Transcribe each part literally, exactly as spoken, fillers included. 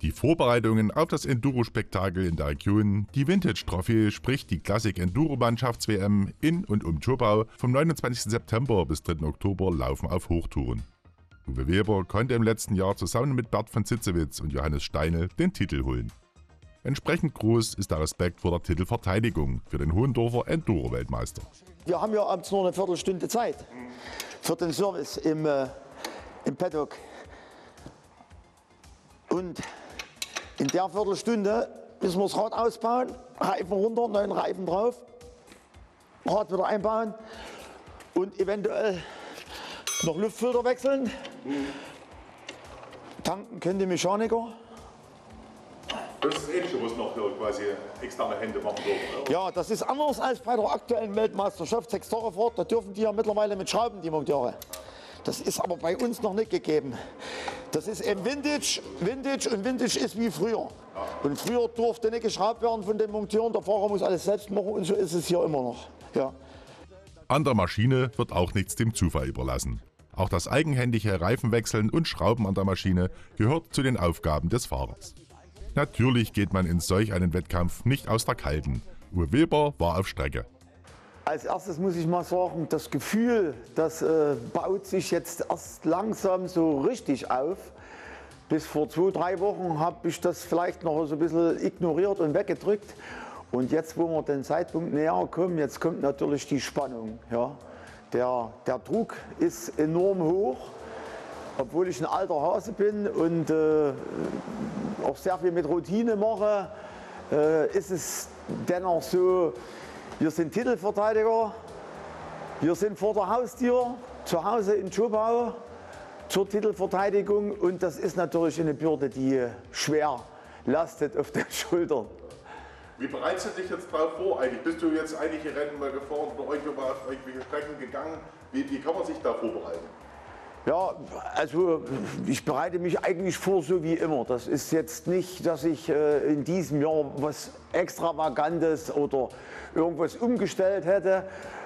Die Vorbereitungen auf das Enduro-Spektakel in der Region, die Vintage Trophy, sprich die Klassik-Enduro-Mannschafts-W M in und um Zschopau vom neunundzwanzigsten September bis dritten Oktober laufen auf Hochtouren. Uwe Weber konnte im letzten Jahr zusammen mit Bert von Zitzewitz und Johannes Steinl den Titel holen. Entsprechend groß ist der Respekt vor der Titelverteidigung für den Hohendorfer Enduro-Weltmeister. Wir haben ja abends nur eine Viertelstunde Zeit für den Service im, äh, im Paddock. Und in der Viertelstunde müssen wir das Rad ausbauen, Reifen runter, neuen Reifen drauf, Rad wieder einbauen und eventuell noch Luftfilter wechseln. Tanken können die Mechaniker. Das ist das Ähnliche, was noch quasi externe Hände machen dürfen, oder? Ja, das ist anders als bei der aktuellen Weltmeisterschaft Sechs-Tage-Fahrt. Da dürfen die ja mittlerweile mit Schrauben, die Monteure. Das ist aber bei uns noch nicht gegeben. Das ist eben Vintage, Vintage und Vintage ist wie früher. Und früher durfte nicht geschraubt werden von den Monteuren, der Fahrer muss alles selbst machen und so ist es hier immer noch. Ja. An der Maschine wird auch nichts dem Zufall überlassen. Auch das eigenhändige Reifenwechseln und Schrauben an der Maschine gehört zu den Aufgaben des Fahrers. Natürlich geht man in solch einen Wettkampf nicht aus der Kalten. Uwe Weber war auf Strecke. Als erstes muss ich mal sagen, das Gefühl, das äh, baut sich jetzt erst langsam so richtig auf. Bis vor zwei, drei Wochen habe ich das vielleicht noch so ein bisschen ignoriert und weggedrückt. Und jetzt, wo wir den Zeitpunkt näher kommen, jetzt kommt natürlich die Spannung. Ja. Der, der Druck ist enorm hoch, obwohl ich ein alter Hase bin und äh, auch sehr viel mit Routine mache, äh, ist es dennoch so, wir sind Titelverteidiger, wir sind vor der Haustür, zu Hause in Zschopau zur Titelverteidigung und das ist natürlich eine Bürde, die schwer lastet auf den Schultern. Wie bereitest du dich jetzt darauf vor eigentlich? Bist du jetzt einige Rennen mal gefahren oder irgendwo mal auf irgendwelche Strecken gegangen? Wie, wie kann man sich da vorbereiten? Ja, also ich bereite mich eigentlich vor so wie immer. Das ist jetzt nicht, dass ich äh, in diesem Jahr was Extravagantes oder irgendwas umgestellt hätte,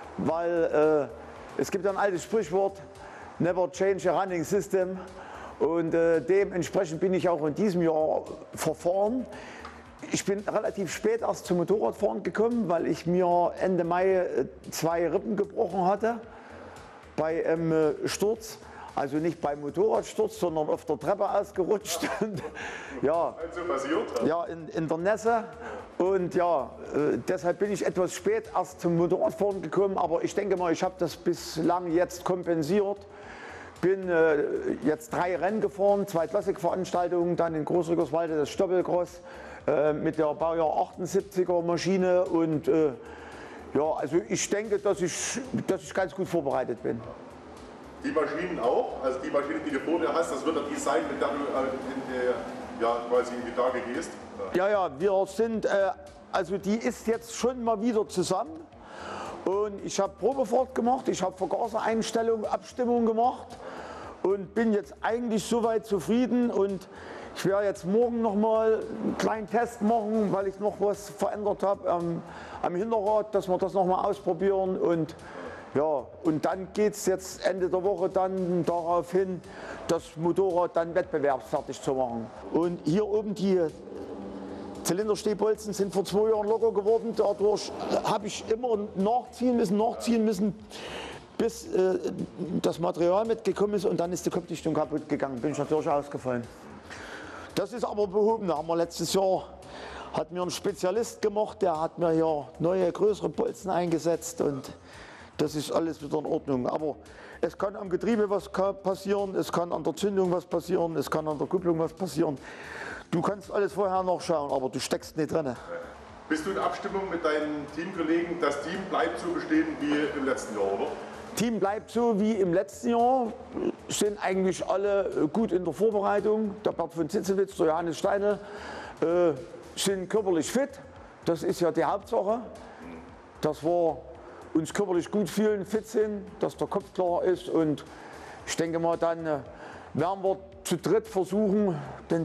weil äh, es gibt ein altes Sprichwort, never change a running system, und äh, dementsprechend bin ich auch in diesem Jahr verfahren. Ich bin relativ spät erst zum Motorradfahren gekommen, weil ich mir Ende Mai zwei Rippen gebrochen hatte bei einem äh, Sturz. Also nicht beim Motorradsturz, sondern auf der Treppe ausgerutscht. Und, ja, also passiert, ja in, in der Nässe. Und ja, äh, deshalb bin ich etwas spät erst zum Motorradfahren gekommen. Aber ich denke mal, ich habe das bislang jetzt kompensiert. Bin äh, jetzt drei Rennen gefahren, zwei Klassikveranstaltungen, dann in Großrückerswalde das Stoppelcross äh, mit der Baujahr achtundsiebziger Maschine. Und äh, ja, also ich denke, dass ich, dass ich ganz gut vorbereitet bin. Die Maschinen auch, also die Maschine, die du vor dir hast, das wird ja die sein, mit der du in der, ja, quasi in die Tage gehst? Ja, ja, wir sind, äh, also die ist jetzt schon mal wieder zusammen und ich habe Probefahrt gemacht, ich habe Vergasereinstellung, Abstimmung gemacht und bin jetzt eigentlich soweit zufrieden und ich werde jetzt morgen noch mal einen kleinen Test machen, weil ich noch was verändert habe ähm, am Hinterrad, dass wir das noch mal ausprobieren und ja, und dann geht es jetzt Ende der Woche dann darauf hin, das Motorrad dann wettbewerbsfertig zu machen. Und hier oben die Zylinderstehbolzen sind vor zwei Jahren locker geworden. Dadurch habe ich immer nachziehen müssen, nachziehen müssen, bis äh, das Material mitgekommen ist und dann ist die Kopfdichtung kaputt gegangen. Bin ich natürlich ausgefallen. Das ist aber behoben. Da haben wir letztes Jahr, hat mir ein Spezialist gemacht, der hat mir hier neue, größere Bolzen eingesetzt und das ist alles wieder in Ordnung. Aber es kann am Getriebe was passieren, es kann an der Zündung was passieren, es kann an der Kupplung was passieren. Du kannst alles vorher nachschauen, aber du steckst nicht drin. Bist du in Abstimmung mit deinen Teamkollegen? Das Team bleibt so bestehen wie im letzten Jahr, oder? Team bleibt so wie im letzten Jahr. Sind eigentlich alle gut in der Vorbereitung. Der Bert von Zitzewitz, der Johannes Steinl äh, sind körperlich fit. Das ist ja die Hauptsache. Das war uns körperlich gut fühlen, fit sind, dass der Kopf klar ist und ich denke mal, dann werden wir zu dritt versuchen, den